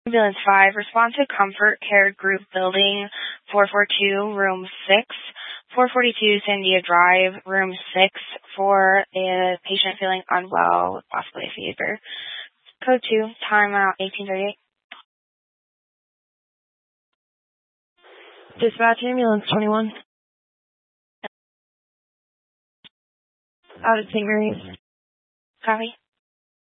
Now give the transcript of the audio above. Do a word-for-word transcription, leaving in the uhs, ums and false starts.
Ambulance five, respond to Comfort Care Group Building four forty-two, Room six, four forty-two Sandia Drive, Room six, for a patient feeling unwell with possibly a fever. Code two, timeout eighteen thirty-eight. Dispatch ambulance twenty-one. Out at Saint Mary's. Copy.